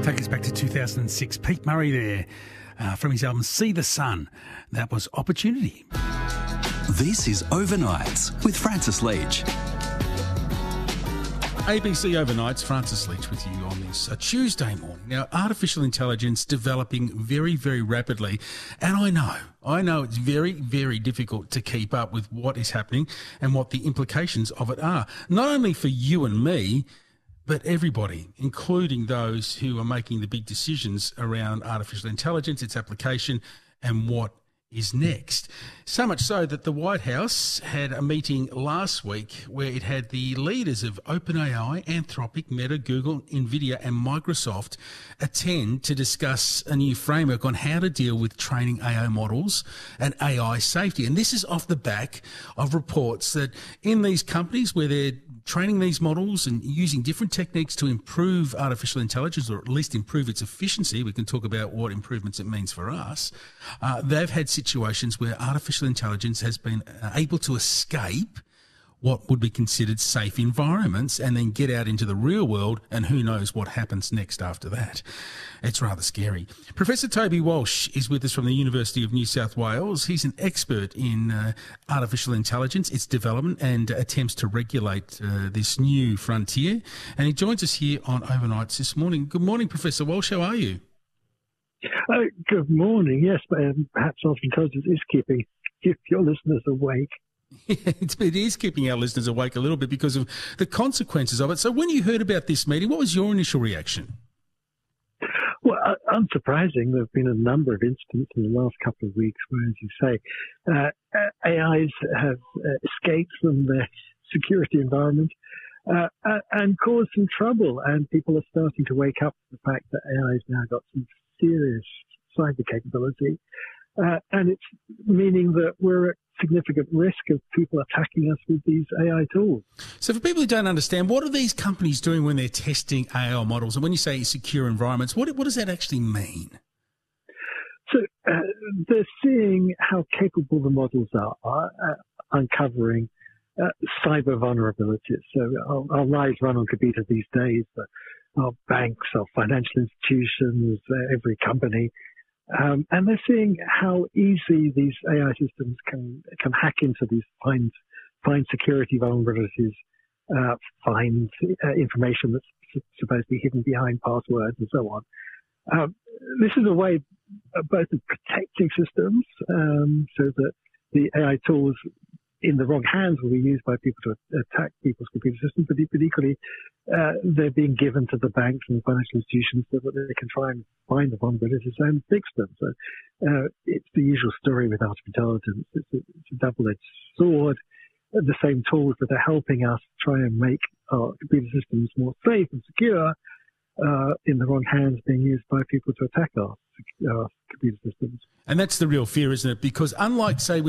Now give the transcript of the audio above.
Take us back to 2006. Pete Murray there from his album See the Sun. That was Opportunity. This is Overnights with Francis Leach. ABC Overnights, Francis Leach with you on this Tuesday morning. Now, artificial intelligence developing very, very rapidly, and I know it's very, very difficult to keep up with what is happening and what the implications of it are, not only for you and me, but everybody, including those who are making the big decisions around artificial intelligence, its application, and what is next. So much so that the White House had a meeting last week where it had the leaders of OpenAI, Anthropic, Meta, Google, NVIDIA and Microsoft attend to discuss a new framework on how to deal with training AI models and AI safety. And this is off the back of reports that in these companies where they're training these models and using different techniques to improve artificial intelligence, or at least improve its efficiency, we can talk about what improvements it means for us, they've had situations where artificial intelligence has been able to escape what would be considered safe environments and then get out into the real world, and who knows what happens next after that. It's rather scary. Professor Toby Walsh is with us from the University of New South Wales. He's an expert in artificial intelligence, its development and attempts to regulate this new frontier. And he joins us here on Overnights this morning. Good morning, Professor Walsh. How are you? Good morning. Yes, perhaps artificial intelligence is keeping your listeners awake. It is keeping our listeners awake a little bit because of the consequences of it. So when you heard about this meeting, what was your initial reaction? Well, unsurprising, there have been a number of incidents in the last couple of weeks where, as you say, AIs have escaped from their security environment and caused some trouble. And people are starting to wake up to the fact that AI's now got some serious cyber capability. And it's meaning that we're at significant risk of people attacking us with these AI tools. So for people who don't understand, what are these companies doing when they're testing AI models? And when you say secure environments, what does that actually mean? So they're seeing how capable the models are, uncovering cyber vulnerabilities. So our lives run on computer these days. Our banks, our financial institutions, every company. And they're seeing how easy these AI systems can hack into these, find security vulnerabilities, find information that's supposed to be hidden behind passwords and so on. This is a way both of protecting systems so that the AI tools in the wrong hands will be used by people to attack people's computer systems, but equally they're being given to the banks and financial institutions so that they can try and find the vulnerabilities and fix them. So it's the usual story with artificial intelligence. It's a double-edged sword. The same tools that are helping us try and make our computer systems more safe and secure in the wrong hands being used by people to attack our computer systems. And that's the real fear, isn't it? Because unlike, say,